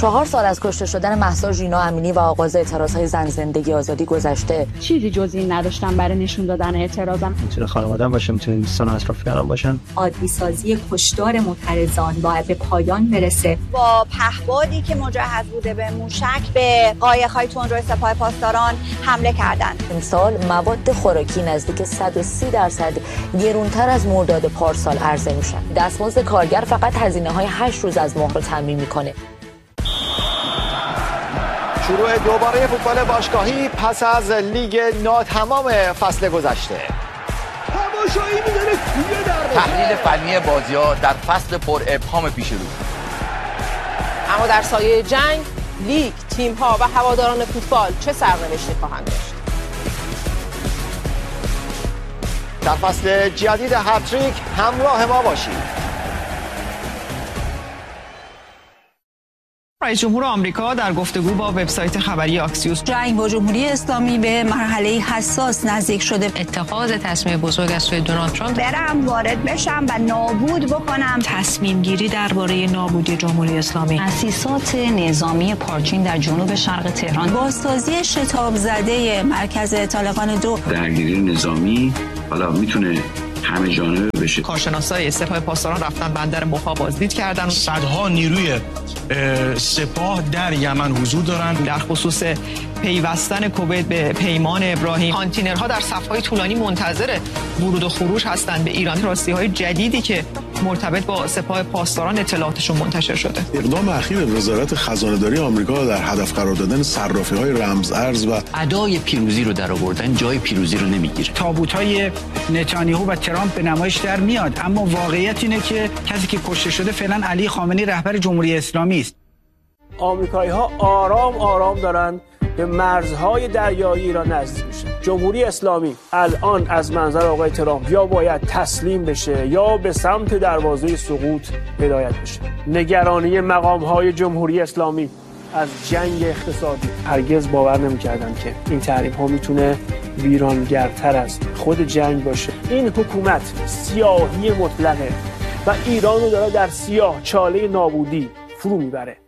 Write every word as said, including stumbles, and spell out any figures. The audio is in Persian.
چهار سال از کشته شدن مهسا ژینا امینی و آغاز اعتراضهای زن زندگی آزادی گذشته. چیزی جز این نداشتم برای نشون دادن اعتراضم. میتونه خانواده‌ام باشه، میتونه دوستان و اطرافیانم باشن. عادی سازی کشتار معترضان باید به پایان برسه. با پهپادی که مجهز بوده به موشک به قایق‌های تندرو سپاه پاسداران حمله کردند. امسال مواد خوراکی نزدیک صد و سی درصد گرانتر از مرداد پارسال عرضه میشن. دستمزد کارگر فقط هزینه‌های هشت روز از مهر رو تامین میکنه. شروع دوباره فوتبال باشگاهی پس از لیگ ناتمام فصل گذشته. تماشایی می‌داره توی دروازه. تحلیل فنی بازی‌ها در فصل پر ابهام پیش رو. اما در سایه جنگ، لیگ، تیم‌ها و هواداران فوتبال چه سرنوشتی خواهند داشت؟ در فصل جدید هتریک همراه ما باشید. رئیس جمهور آمریکا در گفتگو با وبسایت خبری آکسیوس جنگ با جمهوری اسلامی به مرحله حساس نزدیک شده. اتخاذ تصمیم بزرگ از سوی دونالد ترامپ برم وارد بشم و نابود بکنم. تصمیم گیری درباره نابودی جمهوری اسلامی. تأسیسات نظامی پارچین در جنوب شرق تهران. بازسازی شتاب زده مرکز طالقان دو. درگیری نظامی حالا میتونه همه جانبه بشه. کارشناسای سپاه پاسداران رفتن بندر موها بازدید کردن. صدها نیروی سپاه در یمن حضور دارند. در خصوص پیوستن کویت به پیمان ابراهیم، کانتینرها در صف‌های طولانی منتظر ورود و خروج هستند به ایران. راستی‌های جدیدی که مرتبط با سپاه پاسداران اطلاعاتشون منتشر شده. اقدام اخیر وزارت خزانه‌داری آمریکا در هدف قرار دادن صرافی‌های رمز ارز و ادای پیروزی رو در آوردن جای پیروزی رو نمیگیره. تابوت‌های نتانیاهو و ترامپ به نمایش در میاد، اما واقعیت اینه که کسی که کشته شده فعلا علی خامنه‌ای رهبر جمهوری اسلامی است. آمریکایی‌ها آرام آرام دارن به مرزهای دریایی ایران نزدیک میشن. جمهوری اسلامی الان از منظر آقای ترامپ یا باید تسلیم بشه یا به سمت دروازه سقوط هدایت بشه. نگرانی مقام‌های جمهوری اسلامی از جنگ اقتصادی. هرگز باور نمی‌کردن که این تحریم‌ها میتونه ویرانگرتر از خود جنگ باشه. این حکومت سیاهی مطلقه و ایران رو داره در سیاه چاله نابودی فرو میبره.